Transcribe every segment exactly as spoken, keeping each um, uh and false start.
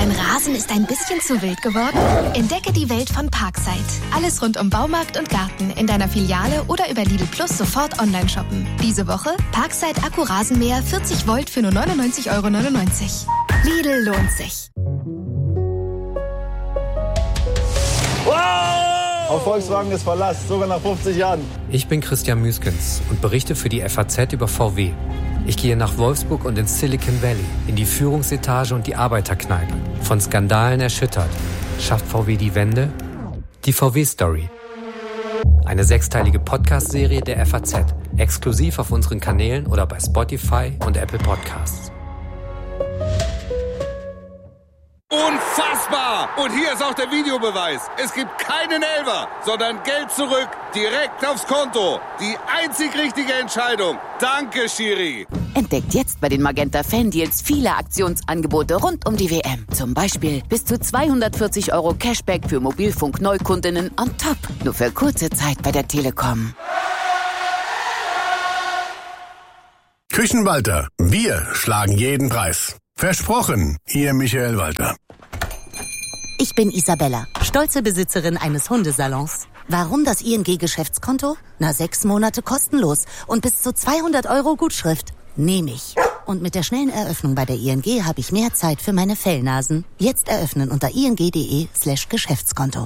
Dein Rasen ist ein bisschen zu wild geworden? Entdecke die Welt von Parkside. Alles rund um Baumarkt und Garten in deiner Filiale oder über Lidl Plus sofort online shoppen. Diese Woche Parkside Akku-Rasenmäher vierzig Volt für nur neunundneunzig Euro neunundneunzig. Lidl lohnt sich. Wow! Auf Volkswagen ist Verlass, sogar nach fünfzig Jahren. Ich bin Christian Müskens und berichte für die F A Z über V W. Ich gehe nach Wolfsburg und ins Silicon Valley, in die Führungsetage und die Arbeiterkneipe. Von Skandalen erschüttert. Schafft V W die Wende? Die V W-Story. Eine sechsteilige Podcast-Serie der F A Z. Exklusiv auf unseren Kanälen oder bei Spotify und Apple Podcasts. Unfassbar! Und hier ist auch der Videobeweis. Es gibt keinen Elfer, sondern Geld zurück, direkt aufs Konto. Die einzig richtige Entscheidung. Danke, Schiri. Entdeckt jetzt bei den Magenta Fan-Deals viele Aktionsangebote rund um die W M. Zum Beispiel bis zu zweihundertvierzig Euro Cashback für Mobilfunk-Neukundinnen on top. Nur für kurze Zeit bei der Telekom. Küchenwalter. Wir schlagen jeden Preis. Versprochen, Ihr Michael Walter. Ich bin Isabella, stolze Besitzerin eines Hundesalons. Warum das I N G-Geschäftskonto? Na, sechs Monate kostenlos und bis zu zweihundert Euro Gutschrift. Nehme ich. Und mit der schnellen Eröffnung bei der I N G habe ich mehr Zeit für meine Fellnasen. Jetzt eröffnen unter ing.de slash Geschäftskonto.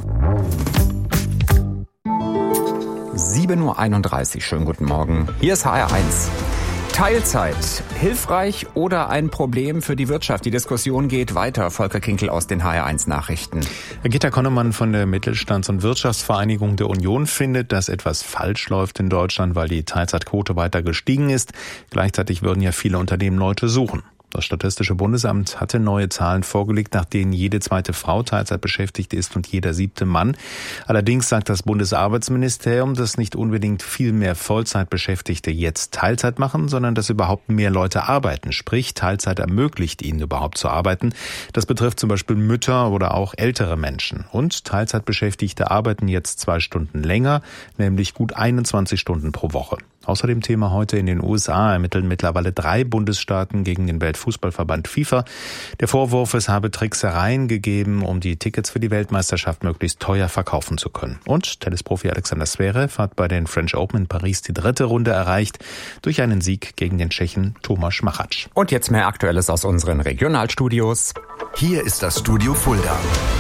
sieben Uhr einunddreißig, schönen guten Morgen. Hier ist H R eins. Teilzeit, hilfreich oder ein Problem für die Wirtschaft? Die Diskussion geht weiter. Volker Kinkel aus den H R eins Nachrichten. Gitta Konnemann von der Mittelstands- und Wirtschaftsvereinigung der Union findet, dass etwas falsch läuft in Deutschland, weil die Teilzeitquote weiter gestiegen ist. Gleichzeitig würden ja viele Unternehmen Leute suchen. Das Statistische Bundesamt hatte neue Zahlen vorgelegt, nach denen jede zweite Frau Teilzeit beschäftigt ist und jeder siebte Mann. Allerdings sagt das Bundesarbeitsministerium, dass nicht unbedingt viel mehr Vollzeitbeschäftigte jetzt Teilzeit machen, sondern dass überhaupt mehr Leute arbeiten. Sprich, Teilzeit ermöglicht ihnen überhaupt zu arbeiten. Das betrifft zum Beispiel Mütter oder auch ältere Menschen. Und Teilzeitbeschäftigte arbeiten jetzt zwei Stunden länger, nämlich gut einundzwanzig Stunden pro Woche. Außerdem Thema heute: in den U S A ermitteln mittlerweile drei Bundesstaaten gegen den Weltfußballverband FIFA. Der Vorwurf, es habe Tricksereien gegeben, um die Tickets für die Weltmeisterschaft möglichst teuer verkaufen zu können. Und Tennisprofi Alexander Zverev hat bei den French Open in Paris die dritte Runde erreicht durch einen Sieg gegen den Tschechen Tomáš Machač. Und jetzt mehr Aktuelles aus unseren Regionalstudios. Hier ist das Studio Fulda.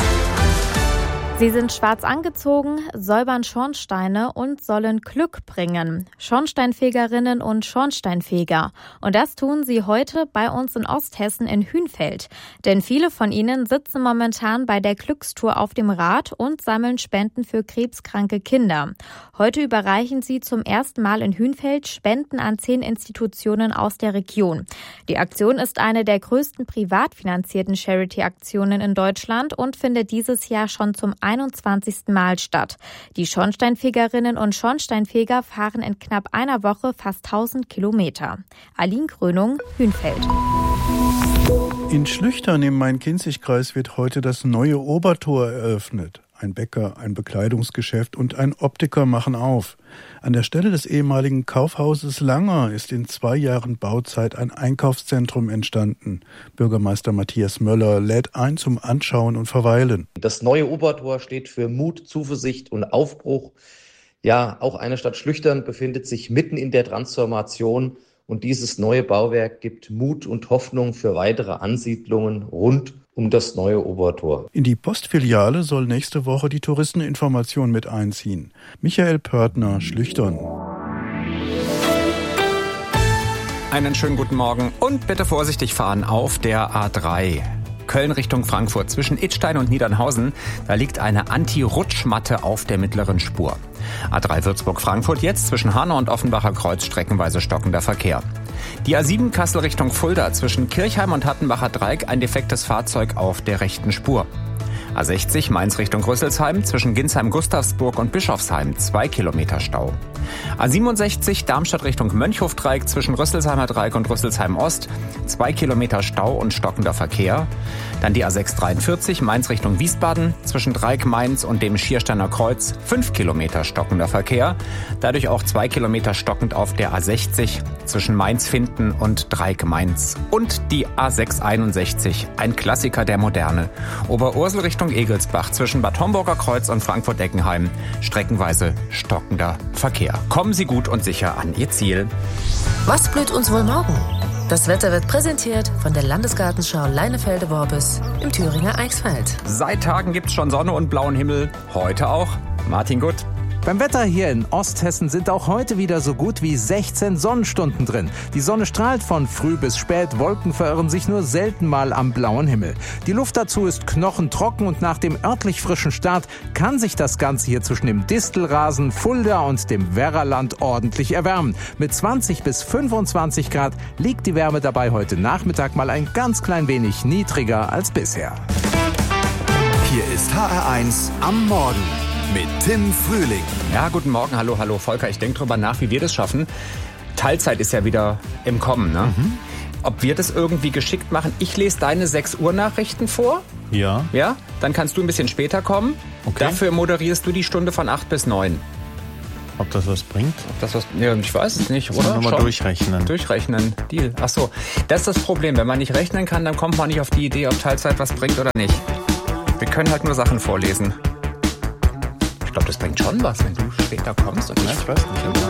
Sie sind schwarz angezogen, säubern Schornsteine und sollen Glück bringen. Schornsteinfegerinnen und Schornsteinfeger. Und das tun sie heute bei uns in Osthessen in Hünfeld. Denn viele von ihnen sitzen momentan bei der Glückstour auf dem Rad und sammeln Spenden für krebskranke Kinder. Heute überreichen sie zum ersten Mal in Hünfeld Spenden an zehn Institutionen aus der Region. Die Aktion ist eine der größten privat finanzierten Charity-Aktionen in Deutschland und findet dieses Jahr schon zum einundzwanzigsten Mal statt. Die Schornsteinfegerinnen und Schornsteinfeger fahren in knapp einer Woche fast tausend Kilometer. Aline Krönung, Hünfeld. In Schlüchtern im Main-Kinzig-Kreis wird heute das neue Obertor eröffnet. Ein Bäcker, ein Bekleidungsgeschäft und ein Optiker machen auf. An der Stelle des ehemaligen Kaufhauses Langer ist in zwei Jahren Bauzeit ein Einkaufszentrum entstanden. Bürgermeister Matthias Möller lädt ein zum Anschauen und Verweilen. Das neue Obertor steht für Mut, Zuversicht und Aufbruch. Ja, auch eine Stadt Schlüchtern befindet sich mitten in der Transformation. Und dieses neue Bauwerk gibt Mut und Hoffnung für weitere Ansiedlungen rund um das neue Obertor. In die Postfiliale soll nächste Woche die Touristeninformation mit einziehen. Michael Pörtner, Schlüchtern. Einen schönen guten Morgen und bitte vorsichtig fahren auf der A drei. Köln Richtung Frankfurt zwischen Idstein und Niedernhausen. Da liegt eine Anti-Rutschmatte auf der mittleren Spur. A drei Würzburg-Frankfurt jetzt zwischen Hanau und Offenbacher Kreuz streckenweise stockender Verkehr. Die A sieben Kassel Richtung Fulda zwischen Kirchheim und Hattenbacher Dreieck ein defektes Fahrzeug auf der rechten Spur. A sechzig Mainz Richtung Rüsselsheim zwischen Ginsheim-Gustavsburg und Bischofsheim zwei Kilometer Stau. A siebenundsechzig Darmstadt Richtung Mönchhofdreieck zwischen Rüsselsheimer Dreieck und Rüsselsheim Ost zwei Kilometer Stau und stockender Verkehr. Dann die A sechshundertdreiundvierzig Mainz Richtung Wiesbaden zwischen Dreieck Mainz und dem Schiersteiner Kreuz fünf Kilometer stockender Verkehr. Dadurch auch zwei Kilometer stockend auf der A sechzig zwischen Mainz-Finden und Dreieck Mainz. Und die A sechshunderteinundsechzig, ein Klassiker der Moderne. Oberursel Richtung Egelsbach zwischen Bad Homburger Kreuz und Frankfurt-Eckenheim. Streckenweise stockender Verkehr. Kommen Sie gut und sicher an Ihr Ziel. Was blüht uns wohl morgen? Das Wetter wird präsentiert von der Landesgartenschau Leinefelde-Worbis im Thüringer Eichsfeld. Seit Tagen gibt's schon Sonne und blauen Himmel. Heute auch. Martin Gutt. Beim Wetter hier in Osthessen sind auch heute wieder so gut wie sechzehn Sonnenstunden drin. Die Sonne strahlt von früh bis spät, Wolken verirren sich nur selten mal am blauen Himmel. Die Luft dazu ist knochentrocken und nach dem örtlich frischen Start kann sich das Ganze hier zwischen dem Distelrasen, Fulda und dem Werraland ordentlich erwärmen. Mit zwanzig bis fünfundzwanzig Grad liegt die Wärme dabei heute Nachmittag mal ein ganz klein wenig niedriger als bisher. Hier ist H R eins am Morgen mit Tim Frühling. Ja, guten Morgen, hallo, hallo Volker. Ich denke drüber nach, wie wir das schaffen. Teilzeit ist ja wieder im Kommen, ne? Mhm. Ob wir das irgendwie geschickt machen. Ich lese deine sechs Uhr Nachrichten vor. Ja. Ja, dann kannst du ein bisschen später kommen. Okay. Dafür moderierst du die Stunde von acht bis neun. Ob das was bringt? Ob das was, ja, ich weiß es nicht, oder? Nochmal durchrechnen. Durchrechnen, Deal. Ach so, das ist das Problem. Wenn man nicht rechnen kann, dann kommt man nicht auf die Idee, ob Teilzeit was bringt oder nicht. Wir können halt nur Sachen vorlesen. Ich glaube, das bringt schon was, wenn du später kommst und ich, ich weiß nicht.